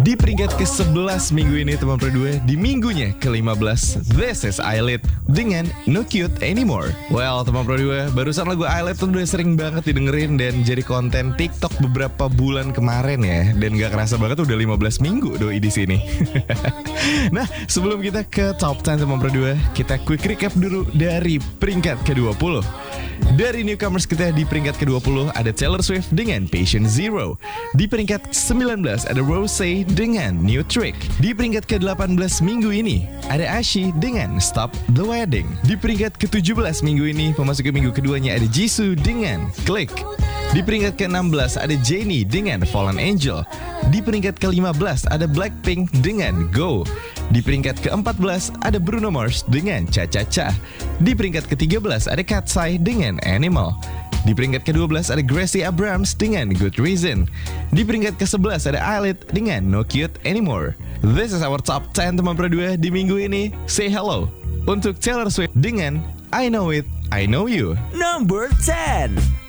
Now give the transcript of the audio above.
Di peringkat ke-11 minggu ini teman Pro 2, di minggunya ke-15, This is Eyelid dengan No Cute Anymore. Well, teman Pro 2, barusan lagu Eyelid tuh udah sering banget didengerin dan jadi konten TikTok beberapa bulan kemarin ya. Dan gak kerasa banget udah 15 minggu doi di sini. Nah, sebelum kita ke top 10 teman Pro 2, kita quick recap dulu dari peringkat ke-20. Dari newcomers kita di peringkat ke-20 ada Taylor Swift dengan Patient Zero. Di peringkat ke-19 ada Rosé dengan New Trick. Di peringkat ke-18 minggu ini ada Ashi dengan Stop the Wedding. Di peringkat ke-17 minggu ini memasuki minggu keduanya ada Jisoo dengan Click. Di peringkat ke-16 ada Jennie dengan Fallen Angel. Di peringkat ke-15 ada Blackpink dengan Go. Di peringkat ke-14 ada Bruno Mars dengan Cha Cha Cha. Di peringkat ke-13 ada Katseye dengan Animal. Di peringkat ke-12 ada Gracie Abrams dengan Good Reason. Di peringkat ke-11 ada Eyelid dengan No Cute Anymore. This is our top 10 teman Pro 2 di minggu ini. Say hello untuk Taylor Swift dengan I Know It, I Know You. Number 10.